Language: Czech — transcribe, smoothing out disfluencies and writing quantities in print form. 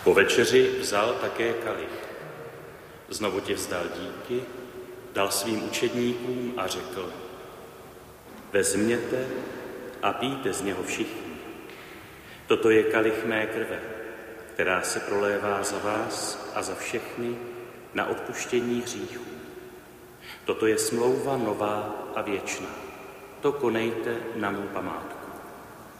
Po večeři vzal také kalich. Znovu ti vzdal díky, dal svým učedníkům a řekl: Vezměte a pijte z něho všichni. Toto je kalich mé krve, která se prolévá za vás a za všechny na odpuštění hříchů. Toto je smlouva nová a věčná. To konejte na mou památku.